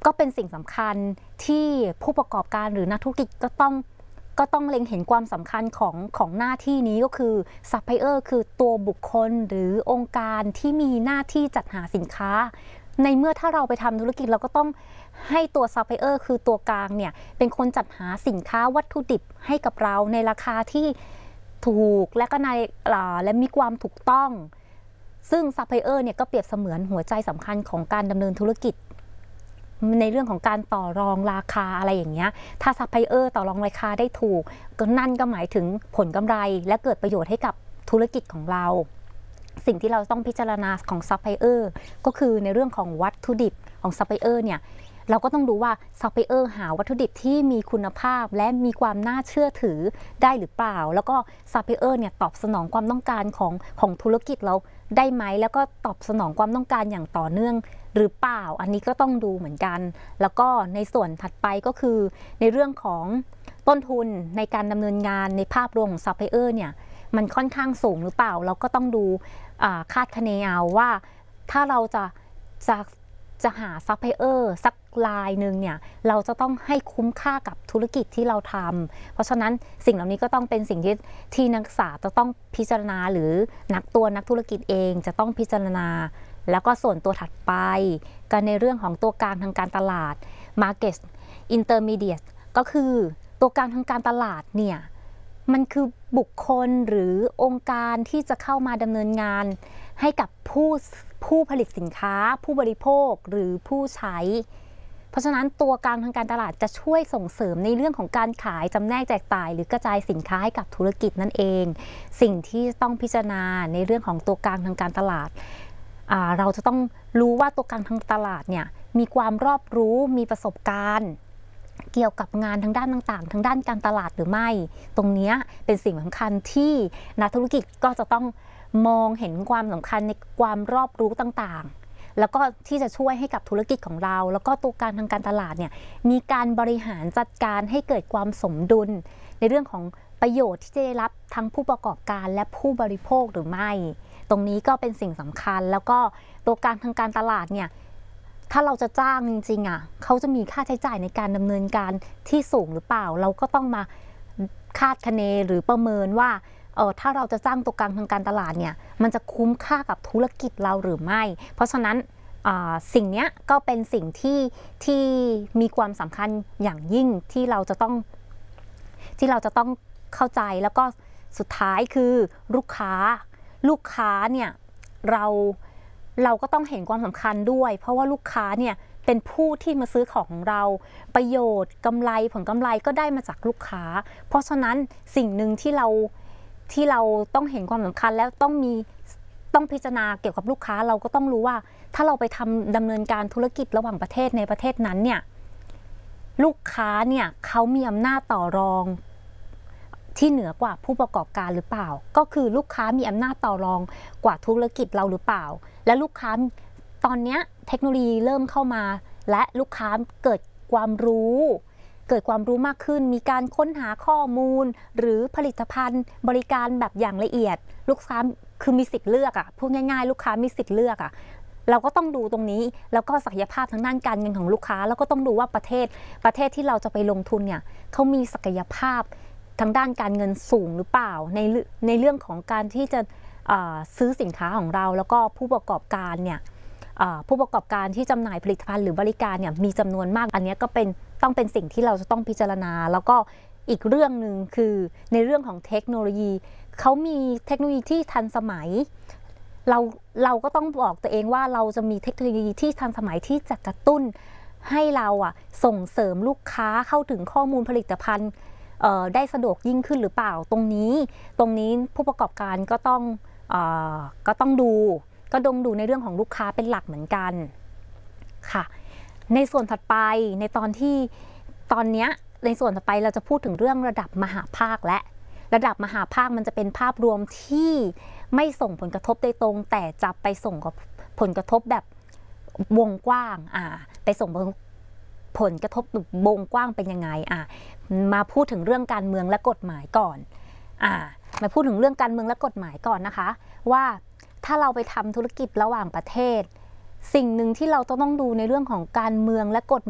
ก็เป็นสิ่งสำคัญที่ผู้ประกอบการหรือนักธุรกิจก็ต้องเล็งเห็นความสำคัญของหน้าที่นี้ก็คือซัพพลายเออร์คือตัวบุคคลหรือองค์การที่มีหน้าที่จัดหาสินค้าในเมื่อถ้าเราไปทำธุรกิจเราก็ต้องให้ตัวซัพพลายเออร์คือตัวกลางเนี่ยเป็นคนจัดหาสินค้าวัตถุดิบให้กับเราในราคาที่ถูกและก็และมีความถูกต้องซึ่งซัพพลายเออร์เนี่ยก็เปรียบเสมือนหัวใจสำคัญของการดำเนินธุรกิจในเรื่องของการต่อรองราคาอะไรอย่างเงี้ยถ้าซัพพลายเออร์ต่อรองราคาได้ถูกก็นั่นก็หมายถึงผลกำไรและเกิดประโยชน์ให้กับธุรกิจของเราสิ่งที่เราต้องพิจารณาของซัพพลายเออร์ก็คือในเรื่องของวัตถุดิบของซัพพลายเออร์เนี่ยเราก็ต้องดูว่าซัพพลายเออร์หาวัตถุดิบที่มีคุณภาพและมีความน่าเชื่อถือได้หรือเปล่าแล้วก็ซัพพลายเออร์เนี่ยตอบสนองความต้องการของธุรกิจเราได้ไหมแล้วก็ตอบสนองความต้องการอย่างต่อเนื่องหรือเปล่าอันนี้ก็ต้องดูเหมือนกันแล้วก็ในส่วนถัดไปก็คือในเรื่องของต้นทุนในการดำเนินงานในภาพรวมของซัพพลายเออร์เนี่ยมันค่อนข้างสูงหรือเปล่าเราก็ต้องดูคาดคะเนเอาว่าถ้าเราจะหาซัพพลายเออร์สักรายหนึ่งเนี่ยเราจะต้องให้คุ้มค่ากับธุรกิจที่เราทำเพราะฉะนั้นสิ่งเหล่านี้ก็ต้องเป็นสิ่งที่นักศึกษาจะต้องพิจารณาหรือนักธุรกิจเองจะต้องพิจารณาแล้วก็ส่วนตัวถัดไปกันในเรื่องของตัวกลางทางการตลาด Market Intermediate ก็คือตัวกลางทางการตลาดเนี่ยมันคือบุคคลหรือองค์การที่จะเข้ามาดำเนินงานให้กับผู้ผลิตสินค้าผู้บริโภคหรือผู้ใช้เพราะฉะนั้นตัวกลางทางการตลาดจะช่วยส่งเสริมในเรื่องของการขายจำแนกแจกจ่ายหรือกระจายสินค้าให้กับธุรกิจนั่นเองสิ่งที่ต้องพิจารณาในเรื่องของตัวกลางทางการตลาดเราจะต้องรู้ว่าตัวกลางทางตลาดเนี่ยมีความรอบรู้มีประสบการณ์เกี่ยวกับงานทางด้านต่างๆทางด้านการตลาดหรือไม่ตรงนี้เป็นสิ่งสำคัญที่นักธุรกิจก็จะต้องมองเห็นความสำคัญในความรอบรู้ต่างๆแล้วก็ที่จะช่วยให้กับธุรกิจของเราแล้วก็ตัวการทางการตลาดเนี่ยมีการบริหารจัดการให้เกิดความสมดุลในเรื่องของประโยชน์ที่จะได้รับทั้งผู้ประกอบการและผู้บริโภคหรือไม่ตรงนี้ก็เป็นสิ่งสำคัญแล้วก็ตัวการทางการตลาดเนี่ยถ้าเราจะจ้างจริงๆเขาจะมีค่าใช้จ่ายในการดำเนินการที่สูงหรือเปล่าเราก็ต้องมาคาดคะเนหรือประเมินว่าถ้าเราจะจ้างตัวกลางทางการตลาดเนี่ยมันจะคุ้มค่ากับธุรกิจเราหรือไม่เพราะฉะนั้นสิ่งนี้ก็เป็นสิ่งที่มีความสำคัญอย่างยิ่งที่เราจะต้องเข้าใจแล้วก็สุดท้ายคือลูกค้าเนี่ยเราก็ต้องเห็นความสำคัญด้วยเพราะว่าลูกค้าเนี่ยเป็นผู้ที่มาซื้อของเราประโยชน์กำไรผลกำไรก็ได้มาจากลูกค้าเพราะฉะนั้นสิ่งหนึ่งที่เราต้องเห็นความสำคัญแล้วต้องพิจารณาเกี่ยวกับลูกค้าเราก็ต้องรู้ว่าถ้าเราไปดำเนินการธุรกิจระหว่างประเทศในประเทศนั้นเนี่ยลูกค้าเนี่ยเขามีอำนาจต่อรองที่เหนือกว่าผู้ประกอบการหรือเปล่าก็คือลูกค้ามีอำนาจต่อรองกว่าธุรกิจเราหรือเปล่าและลูกค้าตอนนี้เทคโนโลยีเริ่มเข้ามาและลูกค้าเกิดความรู้มากขึ้นมีการค้นหาข้อมูลหรือผลิตภัณฑ์บริการแบบอย่างละเอียดลูกค้าคือมีสิทธิ์เลือกพูดง่ายๆลูกค้ามีสิทธิ์เลือกเราก็ต้องดูตรงนี้แล้วก็ศักยภาพทางด้านการเงินของลูกค้าแล้วก็ต้องดูว่าประเทศที่เราจะไปลงทุนเนี่ยเขามีศักยภาพทางด้านการเงินสูงหรือเปล่าในเรื่องของการที่จะซื้อสินค้าของเราแล้วก็ผู้ประกอบการเนี่ยผู้ประกอบการที่จำหน่ายผลิตภัณฑ์หรือบริการเนี่ยมีจำนวนมากอันนี้ก็ต้องเป็นสิ่งที่เราจะต้องพิจารณาแล้วก็อีกเรื่องหนึ่งคือในเรื่องของเทคโนโลยีเขามีเทคโนโลยีที่ทันสมัยเราก็ต้องบอกตัวเองว่าเราจะมีเทคโนโลยีที่ทันสมัยที่จะกระตุ้นให้เราส่งเสริมลูกค้าเข้าถึงข้อมูลผลิตภัณฑ์ได้สะดวกยิ่งขึ้นหรือเปล่าตรงนี้ผู้ประกอบการก็ต้องดูในเรื่องของลูกค้าเป็นหลักเหมือนกันค่ะในส่วนถัดไปในตอนนี้ในส่วนถัดไปเราจะพูดถึงเรื่องระดับมหาภาคและระดับมหาภาคมันจะเป็นภาพรวมที่ไม่ส่งผลกระทบโดยตรงแต่จะไปส่งกับผลกระทบแบบวงกว้างไปส่งผลกระทบวงกว้างเป็นยังไงมาพูดถึงเรื่องการเมืองและกฎหมายก่อนมาพูดถึงเรื่องการเมืองและกฎหมายก่อนนะคะว่าถ้าเราไปทำธุรกิจระหว่างประเทศสิ่งหนึ่งที่เราต้องดูในเรื่องของการเมืองและกฎ